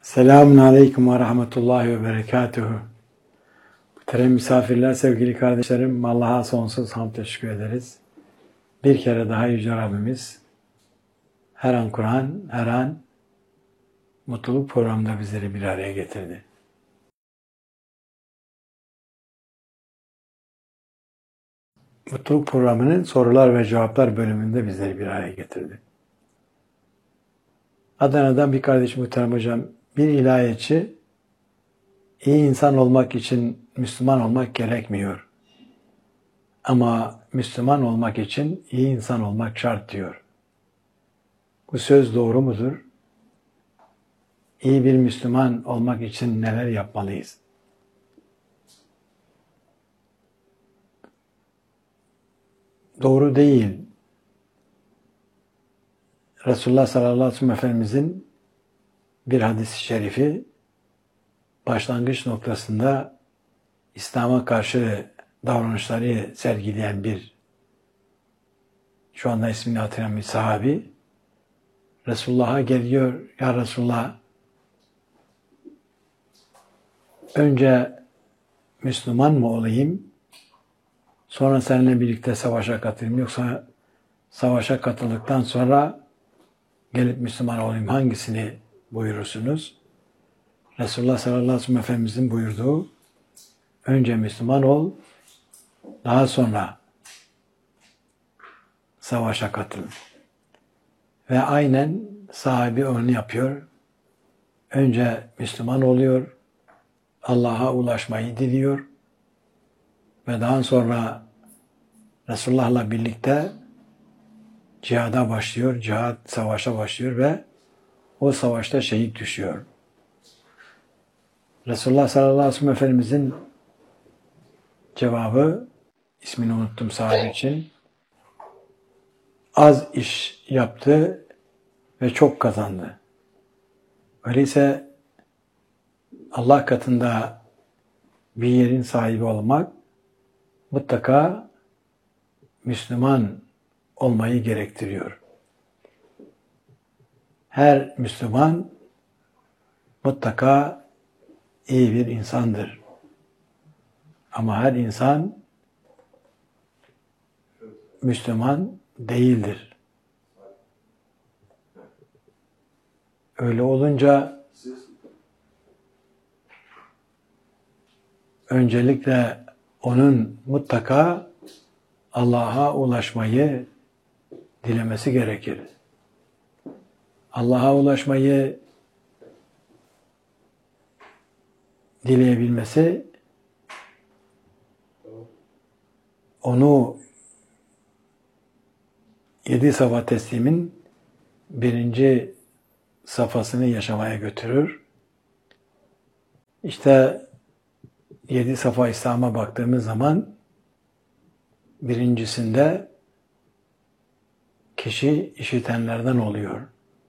Selamun Aleyküm ve Rahmetullahi ve Berekatuhu. Muhterem misafirler, sevgili kardeşlerim, Allah'a sonsuz hamd teşekkür ederiz. Bir kere daha Yüce Rabbimiz her an Kur'an, her an mutluluk programında bizleri bir araya getirdi. Mutluluk programının sorular ve cevaplar bölümünde bizleri bir araya getirdi. Adana'dan bir kardeşim muhterem hocam, bir ilahiyatçı iyi insan olmak için Müslüman olmak gerekmiyor. Ama Müslüman olmak için iyi insan olmak şart diyor. Bu söz doğru mudur? İyi bir Müslüman olmak için neler yapmalıyız? Doğru değil. Resulullah sallallahu aleyhi ve sellem Efendimizin bir hadis-i şerifi başlangıç noktasında İslam'a karşı davranışları sergileyen şu anda ismini hatırlayan bir sahabi Resulullah'a geliyor. Ya Resulullah, önce Müslüman mı olayım, sonra seninle birlikte savaşa katılayım, yoksa savaşa katıldıktan sonra gelip Müslüman olayım, hangisini buyurursunuz? Resulullah sallallahu aleyhi ve sellem Efendimizin buyurduğu, önce Müslüman ol, daha sonra savaşa katıl. Ve aynen sahabi onu yapıyor. Önce Müslüman oluyor, Allah'a ulaşmayı diliyor ve daha sonra Resulullah'la birlikte cihada başlıyor, savaşa başlıyor ve o savaşta şehit düşüyor. Resulullah sallallahu aleyhi ve sellem Efendimizin cevabı, ismini unuttum sahabe için, az iş yaptı ve çok kazandı. Öyleyse Allah katında bir yerin sahibi olmak mutlaka Müslüman olmayı gerektiriyor. Her Müslüman mutlaka iyi bir insandır. Ama her insan Müslüman değildir. Öyle olunca öncelikle onun mutlaka Allah'a ulaşmayı dilemesi gerekir. Allah'a ulaşmayı dileyebilmesi, onu 7 safa teslimin 1. safhasını yaşamaya götürür. İşte 7 safa İslam'a baktığımız zaman birincisinde kişi işitenlerden oluyor.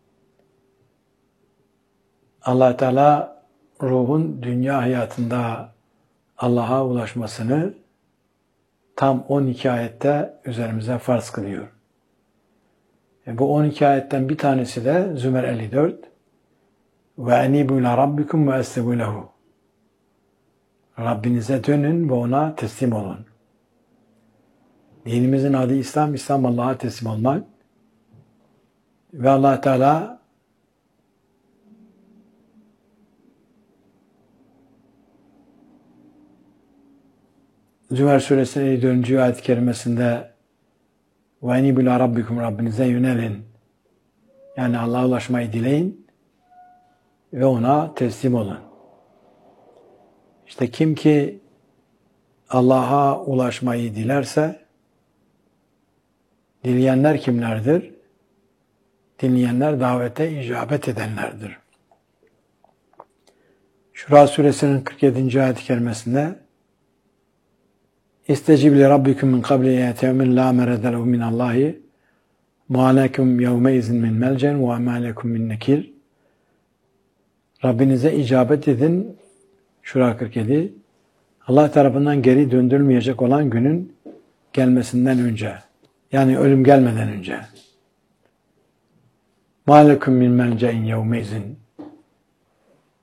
Allah Teala ruhun dünya hayatında Allah'a ulaşmasını tam 12 ayette üzerimize farz kılıyor. Bu 12 ayetten bir tanesi de Zümer 54. Ve enibu ila rabbikum ve eslimu lehu. Rabbinize dönün ve ona teslim olun. Dinimizin adı İslam. İslam Allah'a teslim olmak. Ve Allah Teala Zümer suresinin 54. ayet-i kerimesinde ve enibu ila rabbikum, Rabbinize yönelin. Yani Allah'a ulaşmayı dileyin ve ona teslim olun. İşte kim ki Allah'a ulaşmayı dilerse, dileyenler kimlerdir? Dileyenler davete icabet edenlerdir. Şura suresinin 47. ayet-i kerimesinde İstecib li rabbikum min qabli yevmin la merede lehu min Allahi ma lekum yevme izin min melcen ve ma lekum min nekir. Rabbinize icabet edin. Şura 47. Allah tarafından geri döndürülmeyecek olan günün gelmesinden önce. Yani ölüm gelmeden önce. Ma lekum min melce'in yevme izin.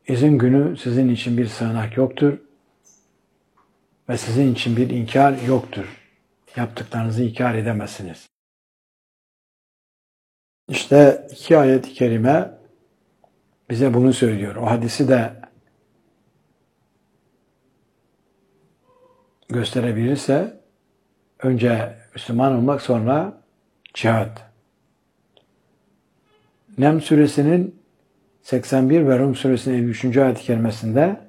İzin günü sizin için bir sığınak yoktur ve sizin için bir inkar yoktur. Yaptıklarınızı inkar edemezsiniz. İşte 2 ayet-i kerime bize bunu söylüyor. O hadisi de gösterebilirse önce Müslüman olmak, sonra cihat. Nem suresinin 81 ve Rum suresinin 53. ayet-i kerimesinde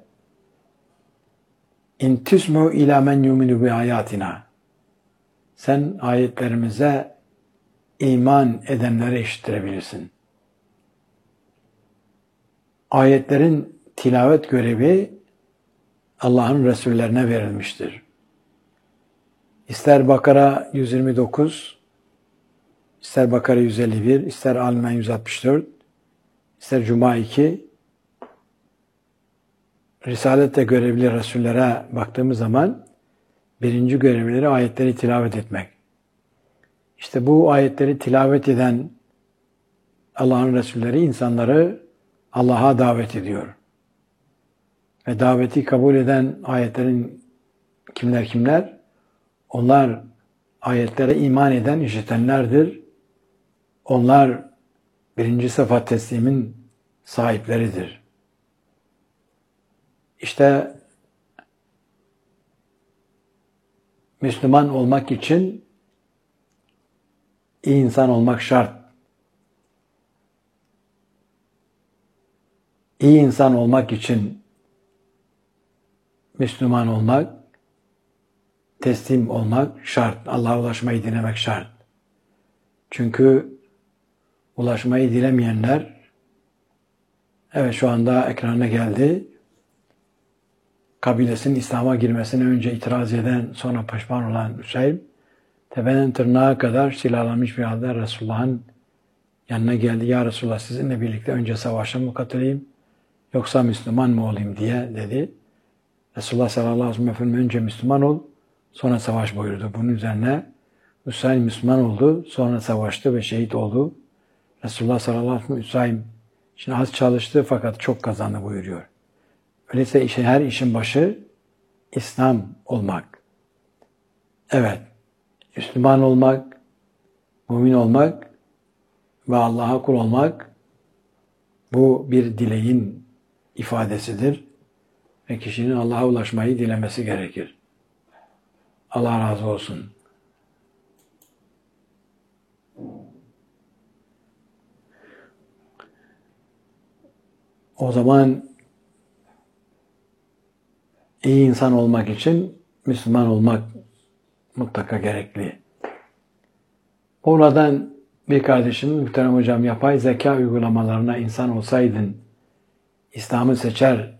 İn tismu ila men yuminu bi ayatina. Sen ayetlerimize iman edenlere işittirebilirsin. Ayetlerin tilavet görevi Allah'ın Resullerine verilmiştir. İster Bakara 129, ister Bakara 151, ister Al-İmran 164, ister Cuma 2, Risaletle görevli Resullere baktığımız zaman birinci görevleri ayetleri tilavet etmek. İşte bu ayetleri tilavet eden Allah'ın Resulleri insanları Allah'a davet ediyor. Ve daveti kabul eden ayetlerin kimler? Onlar ayetlere iman eden işitenlerdir. Onlar birinci sıfat teslimin sahipleridir. İşte Müslüman olmak için iyi insan olmak şart. İyi insan olmak için Müslüman olmak, teslim olmak şart. Allah'a ulaşmayı dilemek şart. Çünkü ulaşmayı dilemeyenler, evet şu anda ekrana geldi, kabilesinin İslam'a girmesine önce itiraz eden, sonra pişman olan Hüseyin, tepeden tırnağa kadar silahlanmış bir halde Resulullah'ın yanına geldi. Ya Resulullah, sizinle birlikte önce savaşa mı katılayım, yoksa Müslüman mı olayım diye dedi. Resulullah sallallahu aleyhi ve sellem önce Müslüman ol, sonra savaş buyurdu. Bunun üzerine Hüseyin Müslüman oldu, sonra savaştı ve şehit oldu. Resulullah sallallahu aleyhi ve sellem Hüseyin şimdi az çalıştı fakat çok kazandı buyuruyor. Öyleyse her işin başı İslam olmak. Evet, Müslüman olmak, mümin olmak ve Allah'a kul olmak bu bir dileğin ifadesidir. Ve kişinin Allah'a ulaşmayı dilemesi gerekir. Allah razı olsun. O zaman iyi insan olmak için Müslüman olmak mutlaka gerekli. Oradan bir kardeşimiz, muhterem hocam, yapay zeka uygulamalarına insan olsaydın İslam'ı seçer